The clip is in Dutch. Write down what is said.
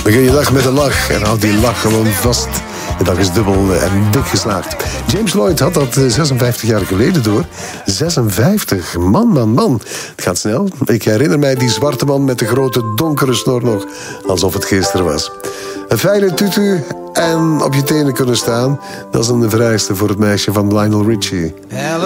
Begin je dag met een lach en houd die lach gewoon vast. De dag is dubbel en dik geslaagd. James Lloyd had dat 56 jaar geleden door. 56, man. Het gaat snel. Ik herinner mij die zwarte man met de grote donkere snor nog. Alsof het gisteren was. Een fijne tutu en op je tenen kunnen staan. Dat is een vereiste voor het meisje van Lionel Richie.